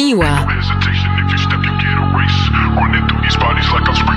Siła. Hesitation, if you step, you get erased. Running through these bodies like I'm